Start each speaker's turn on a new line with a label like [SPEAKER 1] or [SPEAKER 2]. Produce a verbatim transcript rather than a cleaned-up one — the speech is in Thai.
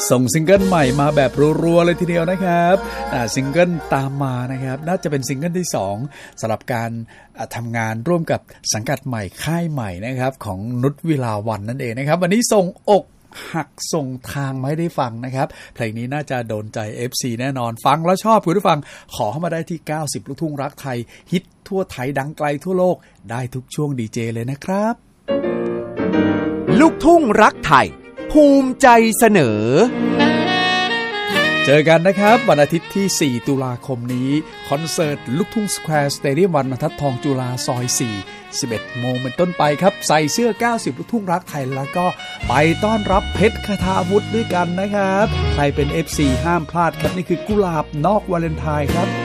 [SPEAKER 1] ส่งซิงเกิลใหม่มาแบบรัวๆเลยทีเดียวนะครับซิงเกิลตามมานะครับน่าจะเป็นซิงเกิลที่สองสำหรับการทำงานร่วมกับสังกัดใหม่ค่ายใหม่นะครับของนุชวิลาวันนั่นเองนะครับวันนี้ส่งอกหักส่งทางมาให้ได้ฟังนะครับเพลงนี้น่าจะโดนใจ เอฟ ซี แน่นอนฟังแล้วชอบคุณผู้ฟังขอเข้ามาได้ที่เก้าสิบลูกทุ่งรักไทยฮิตทั่วไทยดังไกลทั่วโลกได้ทุกช่วงดีเจเลยนะครับ
[SPEAKER 2] ลูกทุ่งรักไทยภูมิใจเสนอ
[SPEAKER 1] เจอกันนะครับวันอาทิตย์ที่สี่ตุลาคมนี้คอนเสิร์ตลูกทุ่งสแควร์สเตเดียมวันบรรทัดทองจุฬาซอยสี่ สิบเอ็ดโมงเป็นต้นไปครับใส่เสื้อเก้าสิบลูกทุ่งรักไทยแล้วก็ไปต้อนรับเพชรคทาวุฒิด้วยกันนะครับใครเป็น เอฟ ซี ห้ามพลาดครับนี่คือกุหลาบนอกวาเลนไทน์ครับ